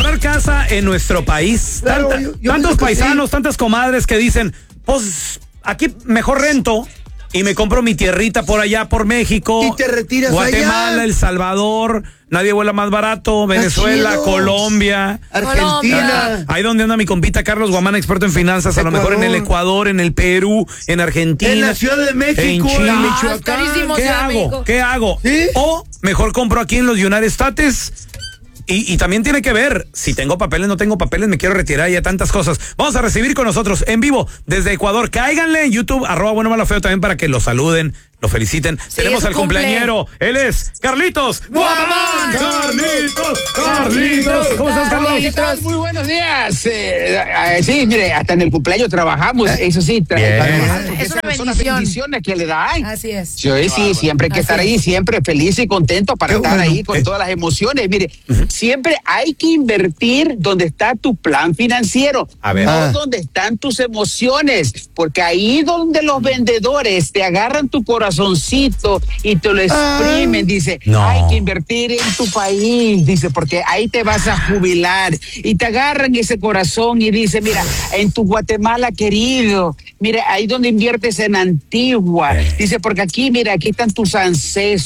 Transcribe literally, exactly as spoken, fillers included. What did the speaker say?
comprar casa en nuestro país. Claro, Tanta, yo- yo tantos pienso que paisanos, sí. tantas comadres que dicen, pues aquí mejor rento y me compro mi tierrita por allá, por México. Y te retiras Guatemala, allá. El Salvador, nadie vuela más barato, Venezuela, chido. Colombia. Argentina. Ahí donde anda mi compita Carlos Guamán, experto en finanzas, a lo mejor en el Ecuador, en el Perú, en Argentina. En la Ciudad de México, en en Chile. Michoacán. carísimo ¿Qué Ciudad de hago? México. ¿Qué hago? ¿Sí? O mejor compro aquí en los United States. Y, y también tiene que ver, si tengo papeles, no tengo papeles, me quiero retirar, ya tantas cosas. Vamos a recibir con nosotros en vivo desde Ecuador. Cáiganle en YouTube, arroba bueno, malo, feo, también para que lo saluden, lo feliciten. Sí, Tenemos es su al cumple. cumpleañero. Él es Carlitos Guamán. Carlitos, Carlitos. ¿Cómo estás, Carlos? ¿Qué tal? Muy buenos días. Eh, eh, sí, mire, hasta en el cumpleaños trabajamos, eso sí. tra- Bien. trabajamos, Es porque una son las bendición. bendiciones que le dan. Así es. Sí, sí, siempre hay que Así estar ahí, es. siempre feliz y contento para Qué estar bueno. ahí con Eh. todas las emociones. Mire, siempre hay que invertir donde está tu plan financiero, A ver. no Ah. donde están tus emociones, porque ahí donde los vendedores te agarran tu corazoncito y te lo exprimen, dice, No. hay que invertir en tu país, dice, porque ahí te vas a jubilar y te agarran ese corazón y dice, mira, en tu Guatemala querido, mira, ahí donde inviertes en Antigua, dice, porque aquí, mira, aquí están tus ancestros.